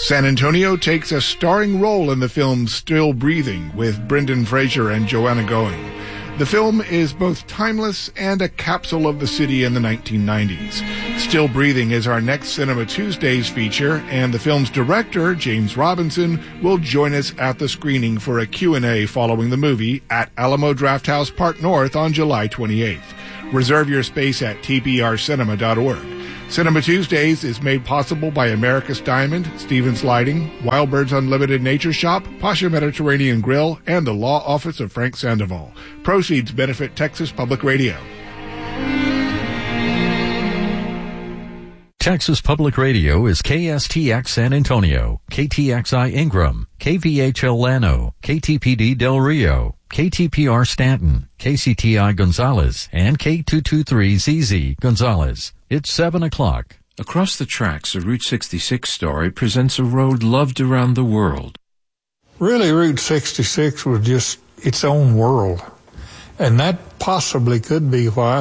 San Antonio takes a starring role in the film Still Breathing with Brendan Fraser and Joanna Going. The film is both timeless and a capsule of the city in the 1990s. Still Breathing is our next Cinema Tuesdays feature, and the film's director, James Robinson, will join us at the screening for a Q&A following the movie at Alamo Drafthouse Park North on July 28th. Reserve your space at tprcinema.org. Cinema Tuesdays is made possible by America's Diamond, Stevens Lighting, Wild Birds Unlimited Nature Shop, Pasha Mediterranean Grill, and the Law Office of Frank Sandoval. Proceeds benefit Texas Public Radio. Texas Public Radio is KSTX San Antonio, KTXI Ingram, KVHL Llano, KTPD Del Rio, KTPR Stanton, KCTI Gonzales, and K223ZZ Gonzales. It's 7 o'clock. Across the tracks, a Route 66 story presents a road loved around the world. Really, Route 66 was just its own world. And that possibly could be why